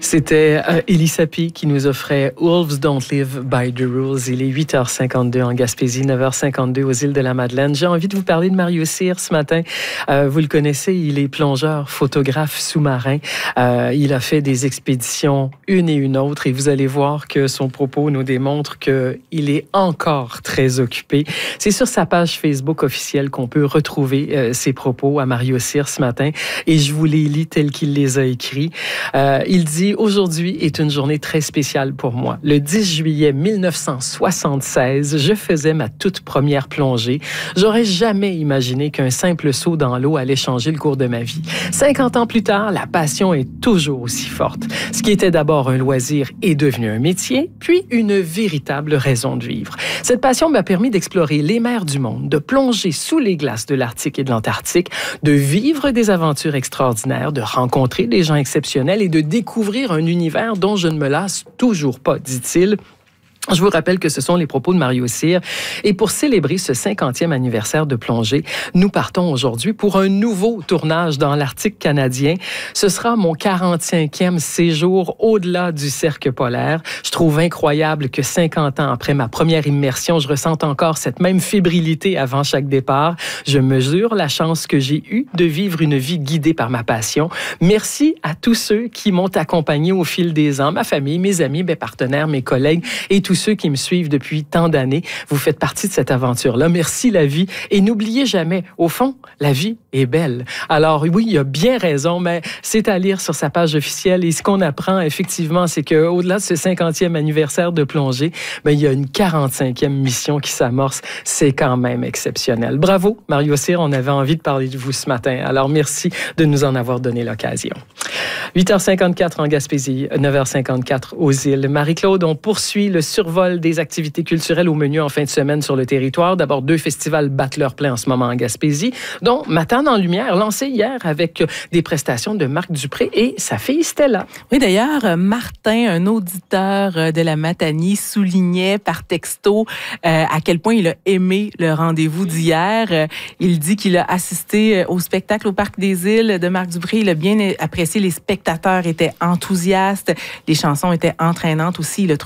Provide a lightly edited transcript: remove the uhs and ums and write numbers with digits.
C'était Elie Sapi qui nous offrait Wolves Don't Live by the Rules. Il est 8h52 en Gaspésie, 9h52 aux îles de la Madeleine. J'ai envie de vous parler de Mario Cyr ce matin. Vous le connaissez, il est plongeur, photographe sous-marin. Il a fait des expéditions une et une autre et vous allez voir que son propos nous démontre qu'il est encore très occupé. C'est sur sa page Facebook officielle qu'on peut retrouver ses propos à Mario Cyr ce matin et je vous les lis tels qu'il les a écrits. Il dit « Aujourd'hui est une journée très spéciale pour moi. Le 10 juillet 1976, je faisais ma toute première plongée. J'aurais jamais imaginé qu'un simple saut dans l'eau allait changer le cours de ma vie. 50 ans plus tard, la passion est toujours aussi forte. Ce qui était d'abord un loisir est devenu un métier, puis une véritable raison de vivre. Cette passion m'a permis d'explorer les mers du monde, de plonger sous les glaces de l'Arctique et de l'Antarctique, de vivre des aventures extraordinaires, de rencontrer des gens exceptionnels et de découvrir un univers dont je ne me lasse toujours pas, dit-il. Je vous rappelle que ce sont les propos de Mario Cyr. Et pour célébrer ce 50e anniversaire de plongée, nous partons aujourd'hui pour un nouveau tournage dans l'Arctique canadien. Ce sera mon 45e séjour au-delà du cercle polaire. Je trouve incroyable que 50 ans après ma première immersion, je ressente encore cette même fébrilité avant chaque départ. Je mesure la chance que j'ai eue de vivre une vie guidée par ma passion. Merci à tous ceux qui m'ont accompagné au fil des ans, ma famille, mes amis, mes partenaires, mes collègues et tous ceux qui me suivent depuis tant d'années. Vous faites partie de cette aventure-là. Merci la vie. Et n'oubliez jamais, au fond, la vie est belle. Alors oui, il a bien raison, mais c'est à lire sur sa page officielle. Et ce qu'on apprend, effectivement, c'est qu'au-delà de ce 50e anniversaire de plongée, il y a une 45e mission qui s'amorce. C'est quand même exceptionnel. Bravo, Mario Cyr. On avait envie de parler de vous ce matin. Alors merci de nous en avoir donné l'occasion. 8h54 en Gaspésie, 9h54 aux îles. Marie-Claude, on poursuit le survol des activités culturelles au menu en fin de semaine sur le territoire. D'abord, 2 festivals battent leur plein en ce moment en Gaspésie, dont Matane en lumière, lancé hier avec des prestations de Marc Dupré et sa fille Stella. Oui, d'ailleurs, Martin, un auditeur de la Matanie, soulignait par texto à quel point il a aimé le rendez-vous d'hier. Il dit qu'il a assisté au spectacle au Parc des Îles de Marc Dupré. Il a bien apprécié. Les spectateurs étaient enthousiastes. Les chansons étaient entraînantes aussi. Il a